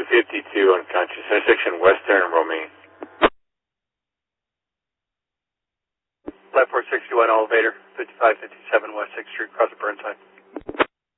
52 unconscious. Intersection Western Romaine. Platform 61 elevator, 5557 West 6th Street, across the Burnside.